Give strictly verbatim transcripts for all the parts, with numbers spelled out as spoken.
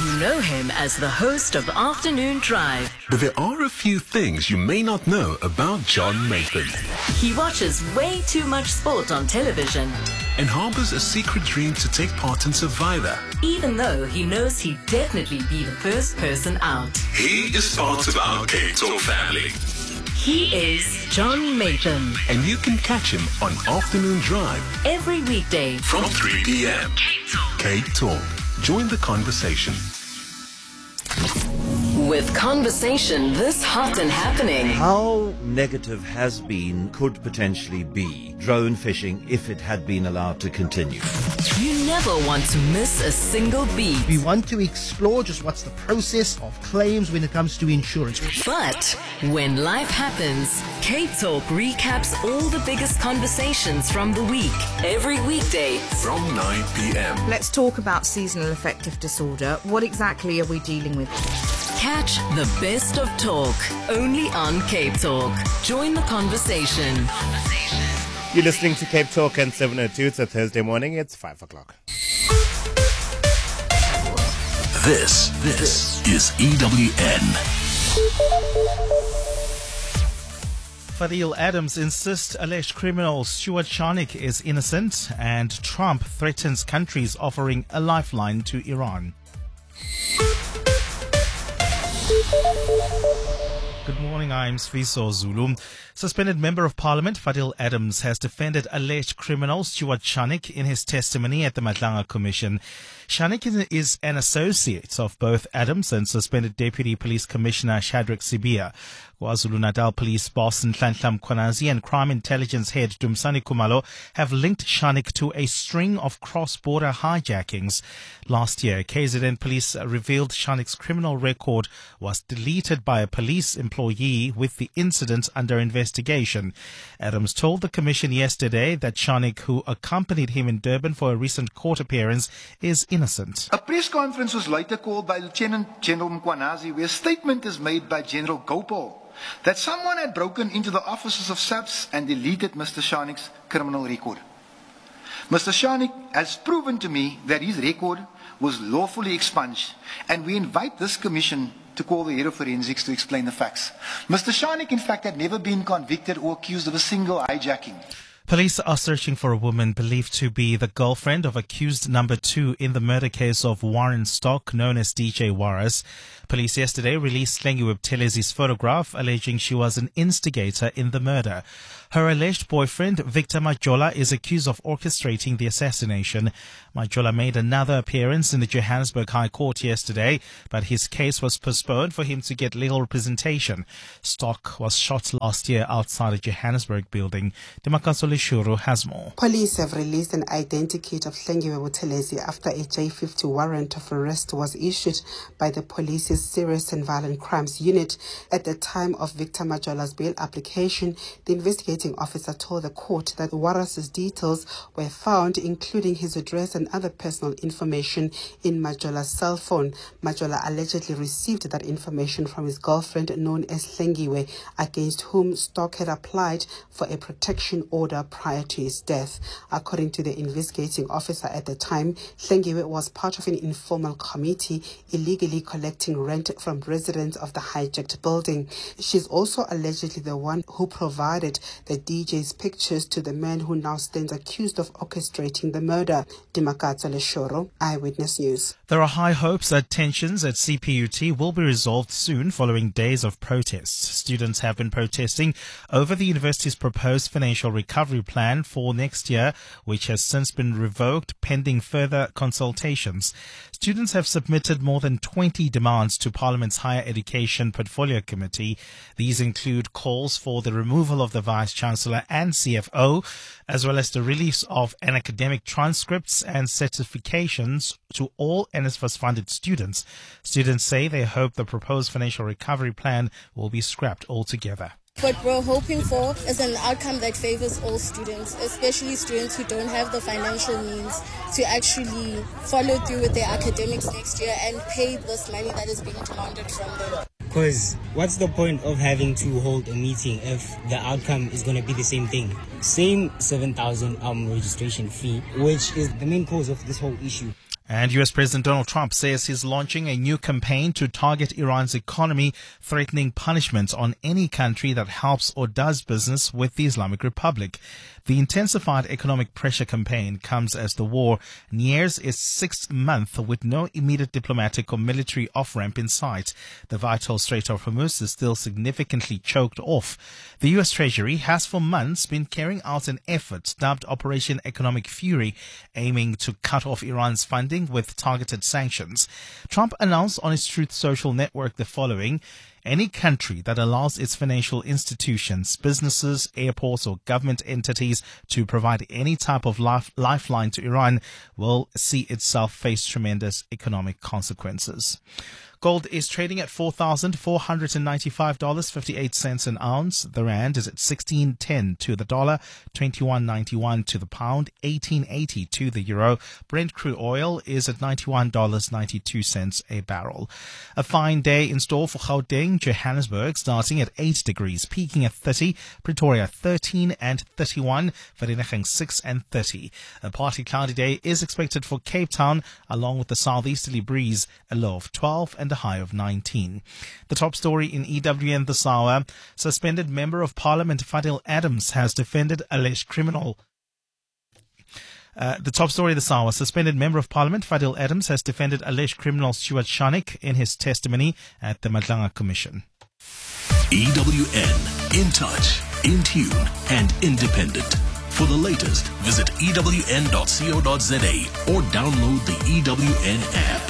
You know him as the host of Afternoon Drive. But there are a few things you may not know about John Nathan. He watches way too much sport on television, And harbors a secret dream to take part in Survivor. even though he knows he'd definitely be the first person out. He is part of our Cape Talk family. He is John Nathan. And you can catch him on Afternoon Drive Every weekday from three p.m. Cape Talk. Cape Talk. Join the conversation. With conversation this hot and happening, How negative has been, could potentially be, drone fishing if it had been allowed to continue. you never want to miss a single beat. We want to explore just what's the process of claims when it comes to insurance. But when life happens, Cape Talk recaps all the biggest conversations from the week. Every weekday From nine p.m. Let's talk about seasonal affective disorder. What exactly are we dealing with? Catch the best of talk, only on Cape Talk. Join the conversation. You're listening to Cape Talk and seven oh two. It's a Thursday morning. It's five o'clock. This, this is E W N. Fadil Adams insists alleged criminal Stuart Sharnik is innocent, and Trump threatens countries offering a lifeline to Iran. Good morning, I'm Sfiso Zulu. Suspended Member of Parliament Fadil Adams has defended alleged criminal Stuart Sharnik in his testimony at the Madlanga Commission. Sharnik is an associate of both Adams and suspended Deputy Police Commissioner Shadrack Sibia. KwaZulu-Natal Police boss Nhlanhla Mkhwanazi and Crime Intelligence Head Dumsani Kumalo have linked Sharnik to a string of cross-border hijackings. Last year, K Z N Police revealed Sharnik's criminal record was deleted by a police employee with the incident under investigation. Adams told the Commission yesterday that Sharnik, who accompanied him in Durban for a recent court appearance, is innocent. A press conference was later called by Lieutenant General Mkhwanazi, where a statement is made by General Gopal that someone had broken into the offices of SAPS and deleted Mister Sharnik's criminal record. Mister Sharnik has proven to me that his record was lawfully expunged, and we invite this commission to call the head of forensics to explain the facts. Mister Sharnik, in fact, had never been convicted or accused of a single hijacking. Police are searching for a woman believed to be the girlfriend of accused number two in the murder case of Warren Stock, known as D J Warras. Police yesterday released Hlengiwe Buthelezzi's photograph, alleging she was an instigator in the murder. Her alleged boyfriend, Victor Majola, is accused of orchestrating the assassination. Majola made another appearance in the Johannesburg High Court yesterday, but his case was postponed for him to get legal representation. Stock was shot last year outside a Johannesburg building. Demakaso Leshuru has more. Police have released an identikit of Hlengiwe Buthelezzi after a J fifty warrant of arrest was issued by the police's Serious and Violent Crimes Unit. At the time of Victor Majola's bail application, the investigating officer told the court that Warras' details were found, including his address and other personal information, in Majola's cell phone. Majola allegedly received that information from his girlfriend, known as Hlengiwe, against whom Stock had applied for a protection order prior to his death. According to the investigating officer at the time, Hlengiwe was part of an informal committee illegally collecting rent from residents of the hijacked building. She's also allegedly the one who provided the D J's pictures to the man who now stands accused of orchestrating the murder. Dimakatso Leshoro, Eyewitness News. There are high hopes that tensions at C P U T will be resolved soon following days of protests. Students have been protesting over the university's proposed financial recovery plan for next year, which has since been revoked pending further consultations. Students have submitted more than twenty demands to Parliament's Higher Education Portfolio Committee. These include calls for the removal of the Vice-Chancellor and C F O, as well as the release of an academic transcripts and certifications to all N S F A S-funded students. Students say they hope the proposed financial recovery plan will be scrapped altogether. What we're hoping for is an outcome that favors all students, especially students who don't have the financial means to actually follow through with their academics next year and pay this money that is being demanded from them. Because what's the point of having to hold a meeting if the outcome is going to be the same thing? Same seven thousand um registration fee, which is the main cause of this whole issue. And U S President Donald Trump says he's launching a new campaign to target Iran's economy, threatening punishment on any country that helps or does business with the Islamic Republic. The intensified economic pressure campaign comes as the war nears its sixth month with no immediate diplomatic or military off-ramp in sight. The vital Strait of Hormuz is still significantly choked off. The U S Treasury has for months been carrying out an effort dubbed Operation Economic Fury, aiming to cut off Iran's funding with targeted sanctions. Trump announced on his Truth Social network the following: any country that allows its financial institutions, businesses, airports, or government entities to provide any type of life, lifeline to Iran will see itself face tremendous economic consequences. Gold is trading at four thousand four hundred ninety-five dollars and fifty-eight cents an ounce. The rand is at sixteen ten to the dollar, twenty-one ninety-one to the pound, eighteen eighty to the euro. Brent crude oil is at ninety-one dollars and ninety-two cents a barrel. A fine day in store for Gauteng, Johannesburg, starting at eight degrees, peaking at thirty, Pretoria thirteen and thirty-one, Vereeniging six and thirty. A partly cloudy day is expected for Cape Town, along with the southeasterly breeze, a low of twelve and a high of nineteen. The top story in E W N this hour: suspended Member of Parliament Fadil Adams has defended alleged criminal. Uh, the top story this hour: suspended Member of Parliament Fadil Adams has defended alleged criminal Stuart Sharnick in his testimony at the Madlanga Commission. E W N, in touch, in tune, and independent. For the latest, visit E W N dot co dot za or download the E W N app.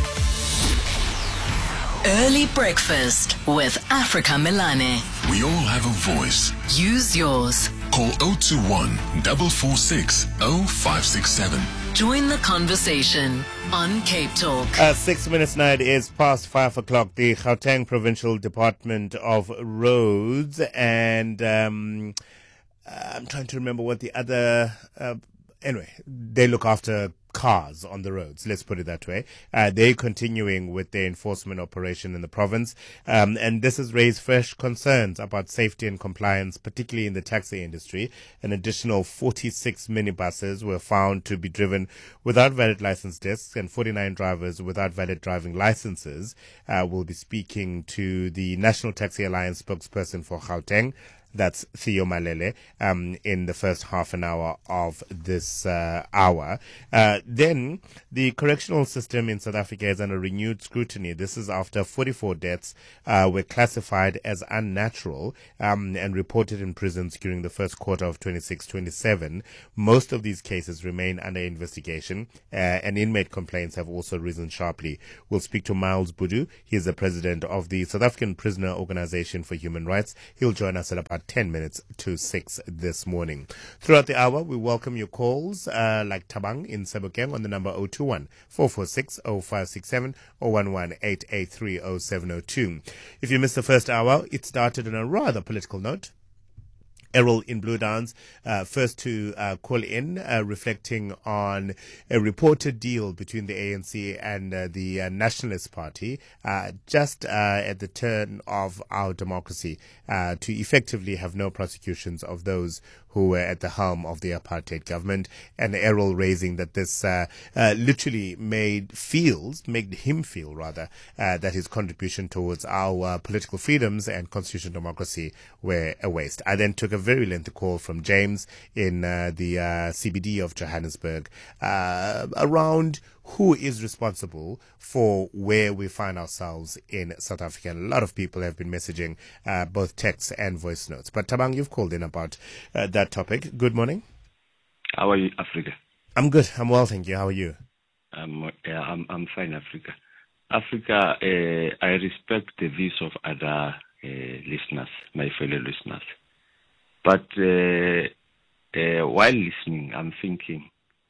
Early breakfast with Africa Milane. We all have a voice. Use yours. Call zero two one, four four six, zero five six seven. Join the conversation on Cape Talk. Uh, six minutes now, it is past five o'clock. The Gauteng Provincial Department of Roads and um, uh, I'm trying to remember what the other... Uh, anyway, they look after cars on the roads, let's put it that way. Uh, they're continuing with their enforcement operation in the province, um, and this has raised fresh concerns about safety and compliance, particularly in the taxi industry. An additional forty-six minibuses were found to be driven without valid license discs, and forty-nine drivers without valid driving licenses. Uh, we'll be speaking to the National Taxi Alliance spokesperson for Gauteng. That's Theo Malele, um, in the first half an hour of this uh, hour. Uh, then, the correctional system in South Africa is under renewed scrutiny. This is after forty-four deaths uh, were classified as unnatural um, and reported in prisons during the first quarter of twenty-six twenty-seven. Most of these cases remain under investigation, uh, and inmate complaints have also risen sharply. We'll speak to Miles Budu. He's the president of the South African Prisoner Organization for Human Rights. He'll join us at about ten minutes to six this morning. Throughout the hour, we welcome your calls, uh, like Tabang in Sebokeng on the number zero two one, four four six, zero five six seven or one one eight eight three zero seven zero two. If you missed the first hour, it started on a rather political note. Errol in Blue Downs, uh, first to uh, call in, uh, reflecting on a reported deal between the A N C and uh, the uh, Nationalist Party, uh, just uh, at the turn of our democracy, uh, to effectively have no prosecutions of those who were at the helm of the apartheid government, and Errol raising that this uh, uh, literally made feels, made him feel rather, uh, that his contribution towards our uh, political freedoms and constitutional democracy were a waste. I then took a very lengthy call from James in uh, the uh, C B D of Johannesburg uh, around who is responsible for where we find ourselves in South Africa. And a lot of people have been messaging uh, both texts and voice notes. But Tabang, you've called in about uh, that topic. Good morning. How are you, Africa? I'm good. I'm well, thank you. How are you? Um, yeah, I'm I'm fine, Africa. Africa, uh, I respect the views of other uh, listeners, my fellow listeners. But uh, uh, while listening, I'm thinking,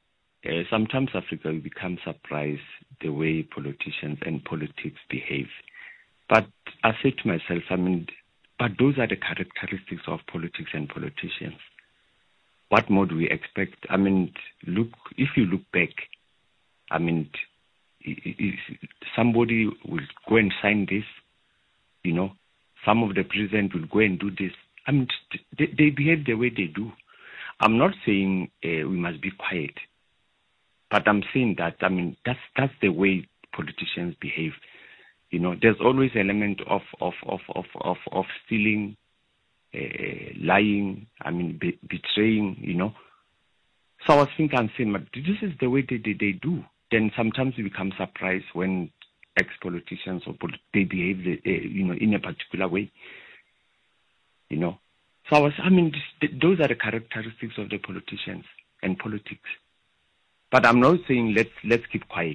Uh, sometimes Africa will become surprised the way politicians and politics behave. But I say to myself, I mean, but those are the characteristics of politics and politicians. What more do we expect? I mean, look, if you look back, I mean, somebody will go and sign this, you know, some of the president will go and do this. I mean, they, they behave the way they do. I'm not saying uh, we must be quiet. But I'm saying that, I mean, that's that's the way politicians behave. You know, there's always an element of of of of of, of stealing, uh, lying. I mean, be, betraying. You know. So I was thinking, I'm saying, but this is the way they, they they do. Then sometimes we become surprised when ex-politicians or polit- they behave, uh, you know, in a particular way. You know. So I was, I mean, this, those are the characteristics of the politicians and politics. But I'm not saying let's let's keep quiet.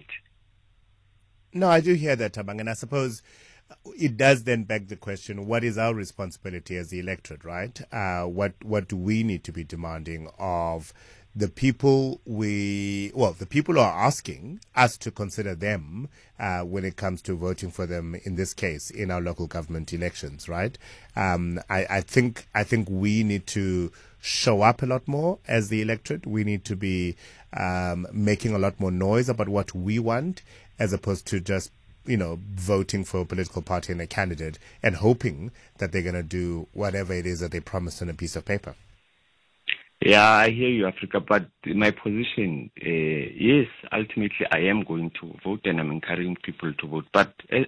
No, I do hear that, Thabang, and I suppose it does then beg the question: what is our responsibility as the electorate, right? Uh, what what do we need to be demanding of the people we, well, the people who are asking us to consider them uh, when it comes to voting for them, in this case, in our local government elections, right? Um, I, I think I think we need to show up a lot more as the electorate. We need to be um, making a lot more noise about what we want, as opposed to just, you know, voting for a political party and a candidate and hoping that they're going to do whatever it is that they promised on a piece of paper. Yeah, I hear you, Africa, but my position, uh, yes, ultimately I am going to vote and I'm encouraging people to vote. But uh,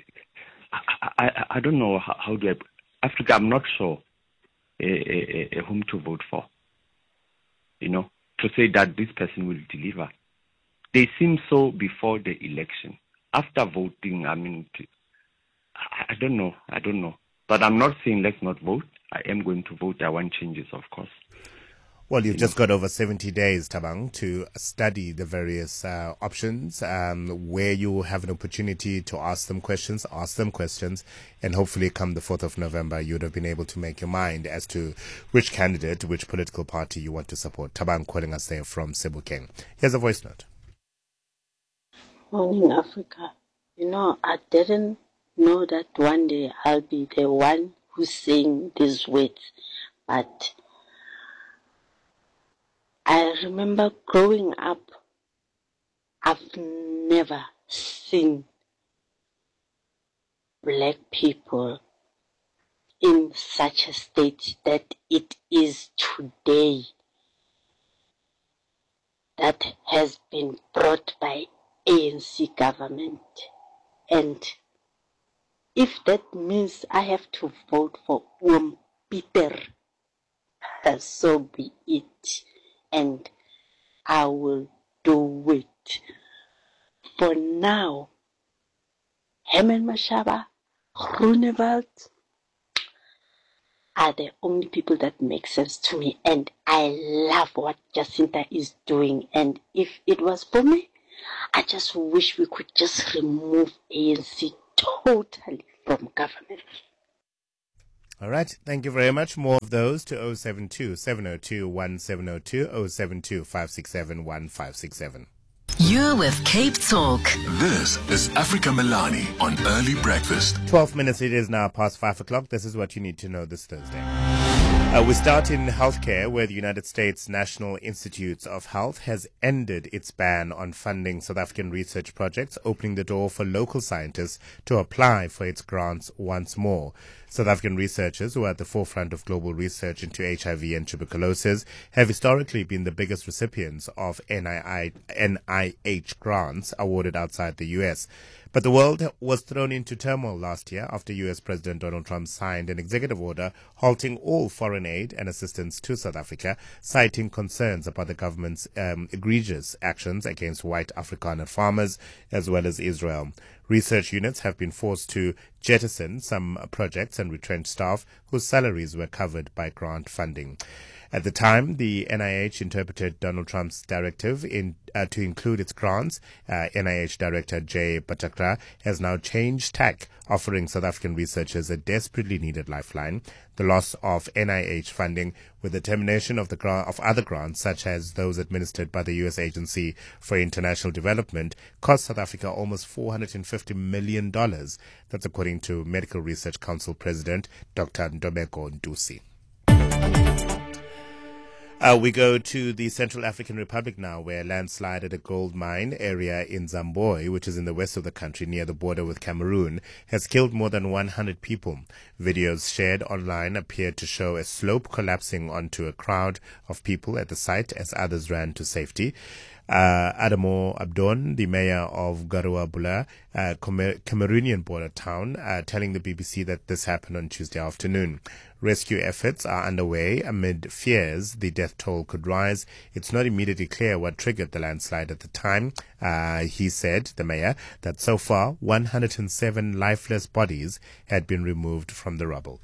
I, I, I don't know how, how do I, Africa, I'm not sure uh, uh, uh, whom to vote for. You know, to say that this person will deliver. They seem so before the election. After voting, I mean, I, I don't know, I don't know. But I'm not saying let's not vote. I am going to vote. I want changes, of course. Well, you've just got over seventy days, Thabang, to study the various uh, options, um, where you have an opportunity to ask them questions, ask them questions, and hopefully come the fourth of November, you would have been able to make your mind as to which candidate, which political party you want to support. Thabang calling us there from Sebokeng. Here's a voice note. Morning, Africa. You know, I didn't know that one day I'll be the one who's saying these words, but I remember growing up, I've never seen black people in such a state that it is today, that has been brought by A N C government. And if that means I have to vote for Um Peter, so be it. And I will do it. For now, Herman Mashaba, Groenewald are the only people that make sense to me. And I love what Jacinta is doing. And if it was for me, I just wish we could just remove A N C totally from government. All right. Thank you very much. More of those to oh seven two, seven oh two, one seven oh two, oh seven two, five six seven, one five six seven. You're with Cape Talk. This is Africa Milani on Early Breakfast. twelve minutes it is now past five o'clock. This is what you need to know this Thursday. Uh, we start in healthcare, where the United States National Institutes of Health has ended its ban on funding South African research projects, opening the door for local scientists to apply for its grants once more. South African researchers, who are at the forefront of global research into H I V and tuberculosis, have historically been the biggest recipients of N I H grants awarded outside the U S. But the world was thrown into turmoil last year after U S President Donald Trump signed an executive order halting all foreign aid and assistance to South Africa, citing concerns about the government's um, egregious actions against white Afrikaner farmers as well as Israel. Research units have been forced to jettison some projects and retrench staff whose salaries were covered by grant funding. At the time, the N I H interpreted Donald Trump's directive in, uh, to include its grants. Uh, N I H Director Jay Patakra has now changed tack, offering South African researchers a desperately needed lifeline. The loss of N I H funding with the termination of the grant of other grants, such as those administered by the U S Agency for International Development, cost South Africa almost four hundred fifty million dollars. That's according to Medical Research Council President Doctor Ndobeko Ntusi. Uh, we go to the Central African Republic now, where a landslide at a gold mine area in Zamboi, which is in the west of the country near the border with Cameroon, has killed more than one hundred people. Videos shared online appear to show a slope collapsing onto a crowd of people at the site as others ran to safety. Uh, Adamo Abdon, the mayor of Garoua Bula, uh, Cameroonian border town, uh, telling the B B C that this happened on Tuesday afternoon. Rescue efforts are underway amid fears the death toll could rise. It's not immediately clear what triggered the landslide at the time. Uh, he said, the mayor, that so far one hundred seven lifeless bodies had been removed from the rubble.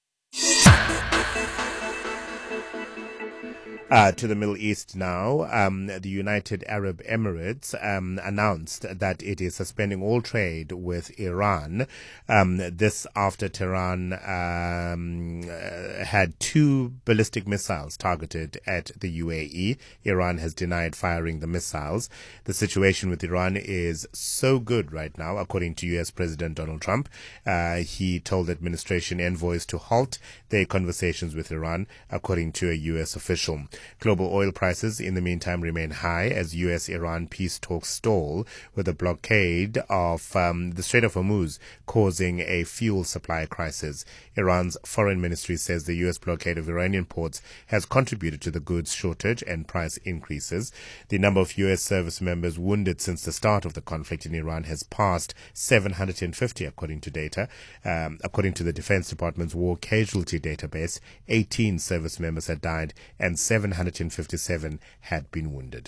Uh, to the Middle East now, um, the United Arab Emirates um, announced that it is suspending all trade with Iran. Um, this after Tehran um, uh, had two ballistic missiles targeted at the U A E. Iran has denied firing the missiles. The situation with Iran is so good right now, according to U S President Donald Trump. Uh, he told administration envoys to halt their conversations with Iran, according to a U S official. Global oil prices, in the meantime, remain high as U S Iran peace talks stall, with a blockade of um, the Strait of Hormuz causing a fuel supply crisis. Iran's foreign ministry says the U S blockade of Iranian ports has contributed to the goods shortage and price increases. The number of U S service members wounded since the start of the conflict in Iran has passed seven hundred fifty, according to data. Um, according to the Defense Department's war casualty database, eighteen service members had died and seven hundred fifty-seven had been wounded.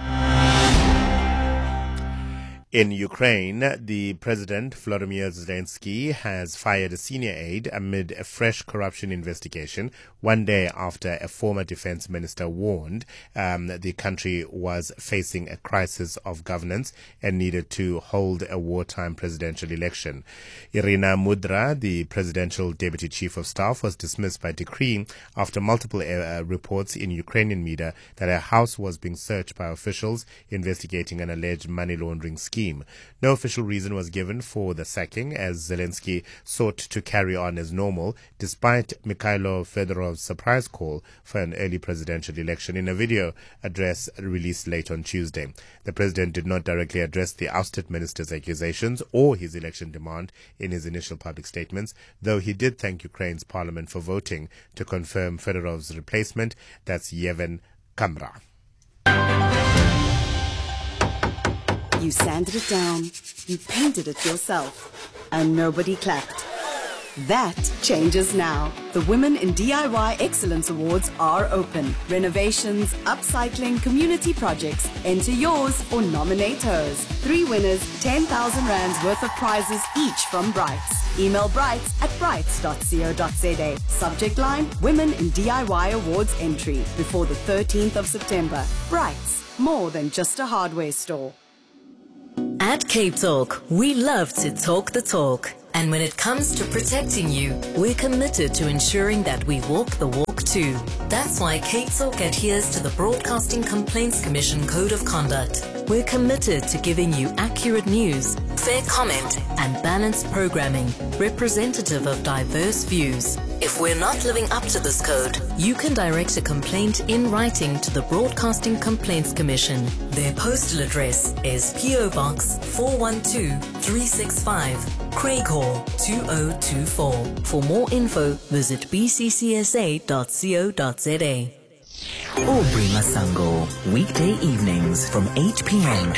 In Ukraine, the president, Volodymyr Zelensky, has fired a senior aide amid a fresh corruption investigation, one day after a former defense minister warned um, the country was facing a crisis of governance and needed to hold a wartime presidential election. Irina Mudra, the presidential deputy chief of staff, was dismissed by decree after multiple uh, reports in Ukrainian media that her house was being searched by officials investigating an alleged money laundering scheme. No official reason was given for the sacking, as Zelensky sought to carry on as normal despite Mikhailo Fedorov's surprise call for an early presidential election in a video address released late on Tuesday. The president did not directly address the ousted minister's accusations or his election demand in his initial public statements, though he did thank Ukraine's parliament for voting to confirm Fedorov's replacement. That's Yevhen Kamra. You sanded it down, you painted it yourself, and nobody clapped. That changes now. The Women in D I Y Excellence Awards are open. Renovations, upcycling, community projects. Enter yours or nominate hers. Three winners, ten thousand rands worth of prizes each from Brights. Email brights at brights dot co dot za. Subject line, Women in D I Y Awards entry before the thirteenth of September. Brights, more than just a hardware store. At Cape Talk, we love to talk the talk. And when it comes to protecting you, we're committed to ensuring that we walk the walk too. That's why Cape Talk adheres to the Broadcasting Complaints Commission Code of Conduct. We're committed to giving you accurate news, fair comment, and balanced programming, representative of diverse views. If we're not living up to this code, you can direct a complaint in writing to the Broadcasting Complaints Commission. Their postal address is P O Box four one two three six five, Craighall two oh two four. For more info, visit b c c s a dot co dot z a. Aubrey Masango, weekday evenings from eight p.m.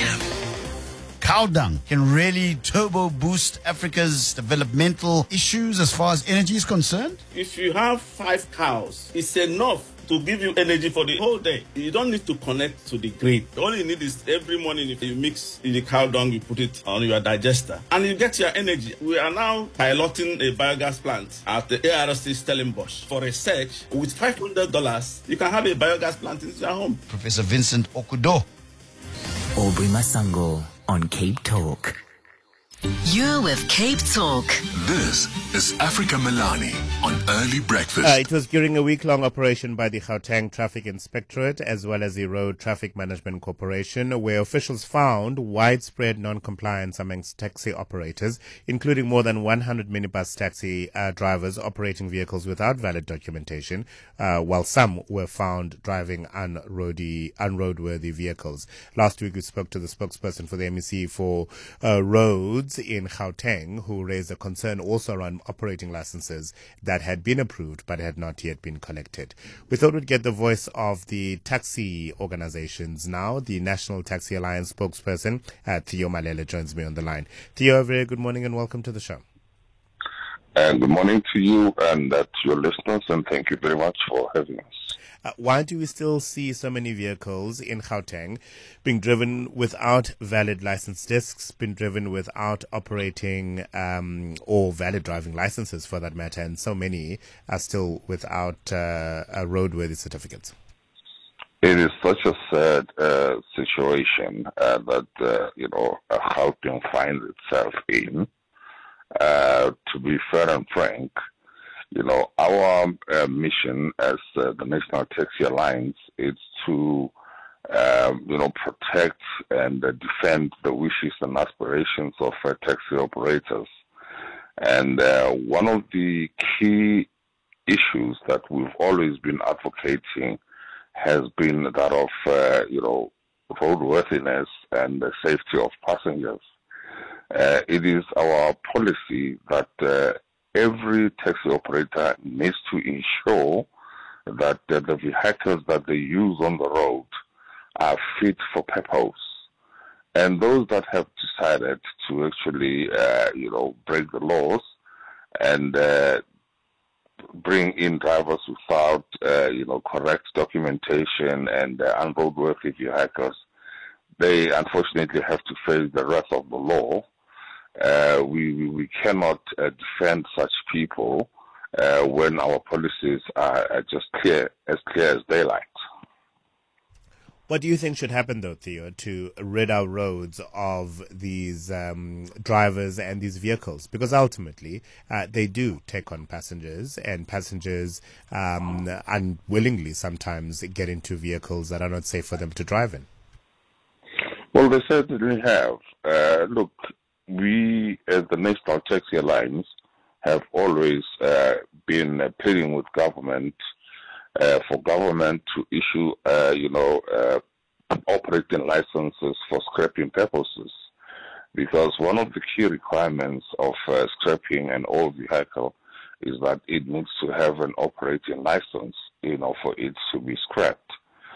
Cow dung can really turbo boost Africa's developmental issues as far as energy is concerned. If you have five cows, it's enough to give you energy for the whole day. You don't need to connect to the grid. All you need is every morning if you mix the cow dung, you put it on your digester and you get your energy. We are now piloting a biogas plant at the A R C Stellenbosch for research. With five hundred dollars, you can have a biogas plant in your home. Professor Vincent Okudo. Aubrey Masango on Cape Talk. You're with Cape Talk. This is Africa Milani on Early Breakfast. Uh, it was during a week-long operation by the Gauteng Traffic Inspectorate as well as the Road Traffic Management Corporation, where officials found widespread non-compliance amongst taxi operators, including more than one hundred minibus taxi uh, drivers operating vehicles without valid documentation, uh, while some were found driving unroady, unroadworthy vehicles. Last week we spoke to the spokesperson for the M E C for uh, roads, Roads in Gauteng, who raised a concern also around operating licenses that had been approved but had not yet been collected. We thought we'd get the voice of the taxi organizations now. The National Taxi Alliance spokesperson, uh, Theo Malele, joins me on the line. Theo, a very good morning and welcome to the show. And good morning to you and uh, to your listeners, and thank you very much for having us. Uh, why do we still see so many vehicles in Gauteng being driven without valid license discs, being driven without operating um, or valid driving licenses for that matter, and so many are still without uh, a roadworthy certificates? It is such a sad uh, situation uh, that, uh, you know, Gauteng finds itself in. Uh, to be fair and frank, you know, our uh, mission as uh, the National Taxi Alliance is to, um, you know, protect and uh, defend the wishes and aspirations of uh, taxi operators. And uh, one of the key issues that we've always been advocating has been that of, uh, you know, roadworthiness and the safety of passengers. Uh, it is our policy that uh, every taxi operator needs to ensure that uh, the vehicles that they use on the road are fit for purpose. And those that have decided to actually, uh, you know, break the laws and uh, bring in drivers without, uh, you know, correct documentation and uh, unroadworthy vehicles, they unfortunately have to face the wrath of the law. Uh, we, we we cannot uh, defend such people uh, when our policies are, are just clear, as clear as daylight. What do you think should happen, though, Theo, to rid our roads of these um, drivers and these vehicles? Because ultimately, uh, they do take on passengers, and passengers um, unwillingly sometimes get into vehicles that are not safe for them to drive in. Well, they certainly have. Uh, look, we, as the National Taxi Alliance, have always uh, been uh, pleading with government uh, for government to issue, uh, you know, uh, operating licenses for scrapping purposes, because one of the key requirements of uh, scrapping an old vehicle is that it needs to have an operating license, you know, for it to be scrapped.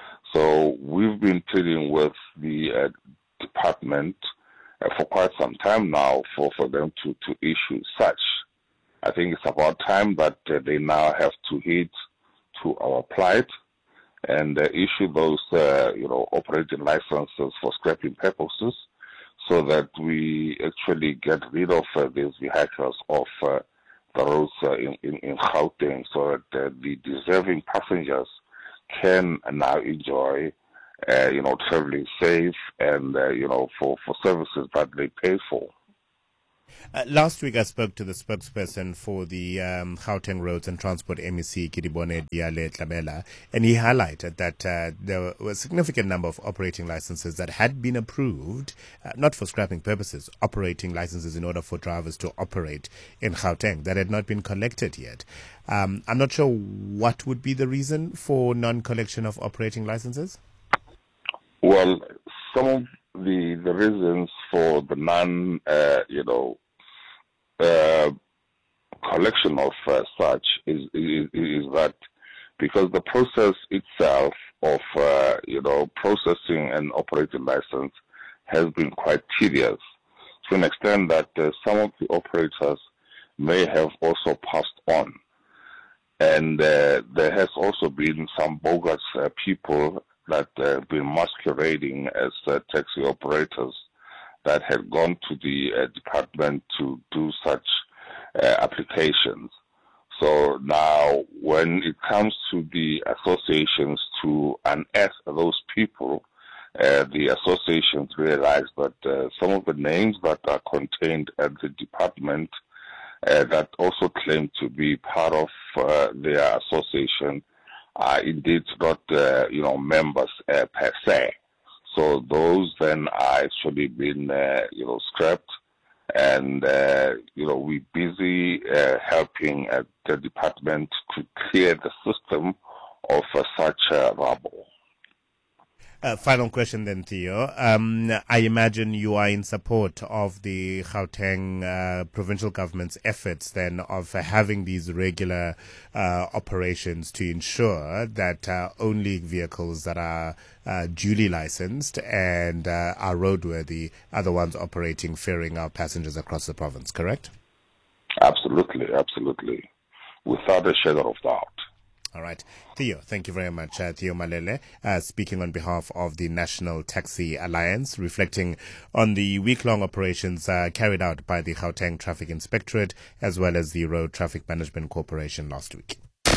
So we've been pleading with the uh, department uh, for quite some time now for, for them to, to issue such. I think it's about time that uh, they now have to heed to our plight and uh, issue those, uh, you know, operating licenses for scrapping purposes, so that we actually get rid of uh, these vehicles off uh, the roads uh, in, in, in Gauteng, so that uh, the deserving passengers can now enjoy, uh, you know, traveling safe and, uh, you know, for, for services that they pay for. Uh, last week I spoke to the spokesperson for the um, Gauteng Roads and Transport M E C, Kidibone Diale Tlabela, and he highlighted that uh, there were a significant number of operating licenses that had been approved, uh, not for scrapping purposes, operating licenses in order for drivers to operate in Gauteng, that had not been collected yet. Um, I'm not sure what would be the reason for non-collection of operating licenses? Well, some of the, the reasons for the non, uh, you know, Uh, collection of uh, such is, is is that because the process itself of uh, you know processing an operating license has been quite tedious, to an extent that uh, some of the operators may have also passed on, and uh, there has also been some bogus uh, people that uh, have been masquerading as uh, taxi operators that had gone to the uh, department to do such uh, applications. So now, when it comes to the associations to unearth those people, uh, the associations realize that uh, some of the names that are contained at the department uh, that also claim to be part of uh, their association are indeed not, uh, you know, members uh, per se. So those then are actually been, uh, you know, scrapped, and, uh, you know, we're busy uh, helping at the department to clear the system of uh, such uh, rubble. Uh, final question then, Theo. Um, I imagine you are in support of the Gauteng uh, provincial government's efforts then of uh, having these regular uh, operations to ensure that uh, only vehicles that are uh, duly licensed and uh, are roadworthy are the ones operating, ferrying our passengers across the province, correct? Absolutely, absolutely. Without a shadow of doubt. All right. Theo, thank you very much. Uh, Theo Malele, uh, speaking on behalf of the National Taxi Alliance, reflecting on the week-long operations uh, carried out by the Gauteng Traffic Inspectorate as well as the Road Traffic Management Corporation last week.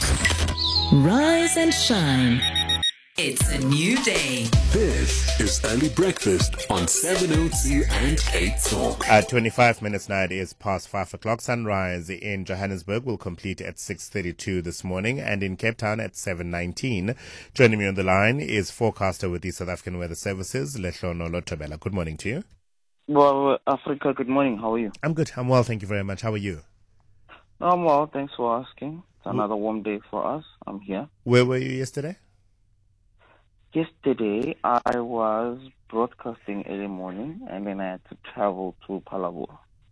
Rise and shine. It's a new day. This is Early Breakfast on seven O two and Cape Talk. At twenty-five minutes now, it is past five o'clock. Sunrise in Johannesburg will complete at six thirty-two this morning and in Cape Town at seven nineteen. Joining me on the line is forecaster with the South African Weather Services, Lehlono Lotobela. Good morning to you. Well, Africa, good morning. How are you? I'm good. I'm well. Thank you very much. How are you? I'm well. Thanks for asking. It's another warm day for us. I'm here. Where were you yesterday? Yesterday, I was broadcasting early morning, and then I had to travel to Palabur.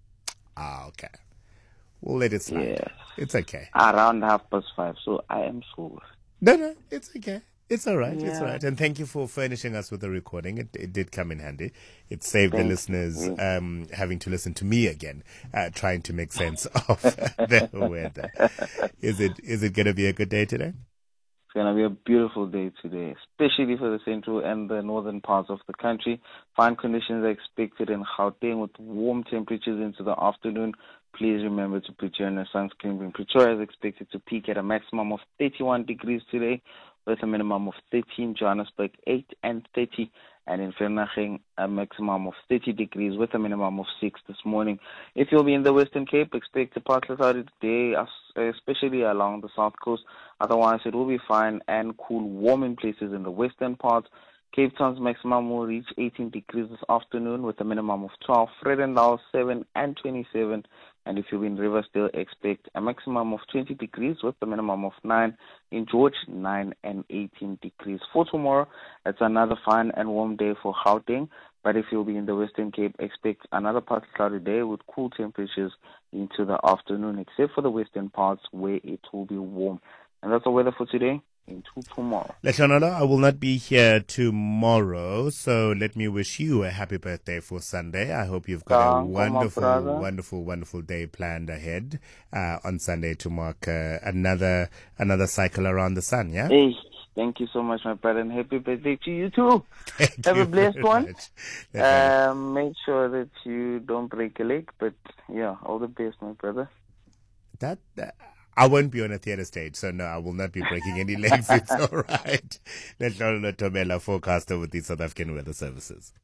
Ah, okay. We'll let it slide. Yes. It's okay. Around half past five, so I am sore. No, no, it's okay. It's all right. Yeah. It's all right. And thank you for furnishing us with the recording. It, it did come in handy. It saved Thank the listeners you. um, having to listen to me again, uh, trying to make sense of the weather. Is it is it going to be a good day today? It's going to be a beautiful day today, especially for the central and the northern parts of the country. Fine conditions are expected in Gauteng with warm temperatures into the afternoon. Please remember to put you on a sunscreen. Pretoria is expected to peak at a maximum of thirty-one degrees today with a minimum of thirteen, Johannesburg eight and thirty, and in Vereeniging a maximum of thirty degrees with a minimum of six this morning. If you'll be in the Western Cape, expect a partly cloudy day, especially along the south coast. Otherwise, it will be fine and cool, warm in places in the western parts. Cape Town's maximum will reach eighteen degrees this afternoon with a minimum of twelve. Vredendal seven and twenty-seven. And if you're in Riversdale, expect a maximum of twenty degrees with a minimum of nine. In George, nine and eighteen degrees. For tomorrow, it's another fine and warm day for Gauteng. But if you'll be in the Western Cape, expect another partly cloudy day with cool temperatures into the afternoon, except for the western parts where it will be warm. And that's the weather for today. Into tomorrow. Lehlono, I will not be here tomorrow, so let me wish you a happy birthday for Sunday. I hope you've got Thank a you, wonderful, my brother. wonderful, wonderful day planned ahead uh, on Sunday to mark uh, another another cycle around the sun, yeah? Hey, thank you so much, my brother, and happy birthday to you too. Thank Have you a blessed very one. much. Um, make sure that you don't break a leg, but yeah, all the best, my brother. That, that I won't be on a theater stage, so no, I will not be breaking any legs. It's all right. Lehlono Lotobela, forecaster with the South African Weather Services.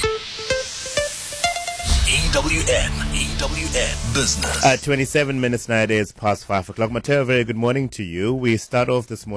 E W N, E W N Business. Uh, twenty-seven minutes now, it is past five o'clock. Mateo, very good morning to you. We start off this morning